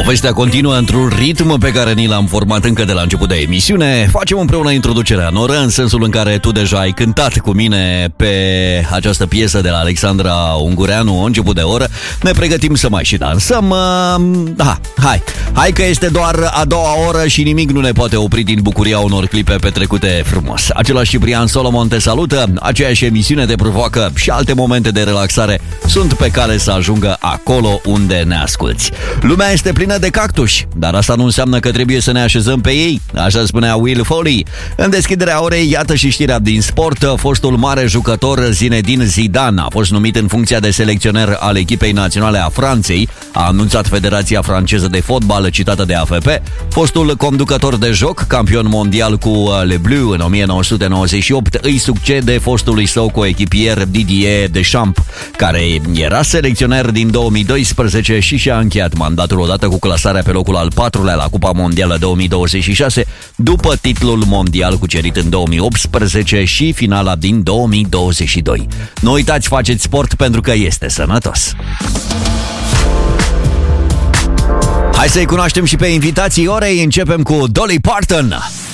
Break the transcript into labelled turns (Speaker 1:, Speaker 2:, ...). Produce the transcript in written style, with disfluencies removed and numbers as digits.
Speaker 1: Povestea continuă într-un ritm pe care ni l-am format încă de la început de emisiune. Facem împreună introducerea în oră, în sensul în care tu deja ai cântat cu mine pe această piesă de la Alexandra Ungureanu, început de oră. Ne pregătim să mai și dansăm. Hai că este doar a doua oră și nimic nu ne poate opri din bucuria unor clipe petrecute frumos. Același Ciprian Solomon te salută, aceeași emisiune te provoacă și alte momente de relaxare sunt pe cale să ajungă acolo unde ne asculți. Lumea este plină de cactuși, dar asta nu înseamnă că trebuie să ne așezăm pe ei, așa spunea Will Foley. În deschiderea orei, iată și știrea din sport. Fostul mare jucător Zinedine Zidane a fost numit în funcția de selecționer al echipei naționale a Franței, a anunțat Federația Franceză de Fotbal, citată de AFP. Fostul conducător de joc, campion mondial cu Le Bleu în 1998, îi succede fostului său coechipier Didier Deschamps, care era selecționer din 2012 și și-a încheiat mandatul odată cu clasarea pe locul al 4-lea la Cupa Mondială 2026, după titlul mondial cucerit în 2018 și finala din 2022. Nu uitați, faceți sport pentru că este sănătos. Hai să-i cunoaștem și pe invitații orei. Începem cu Dolly Parton.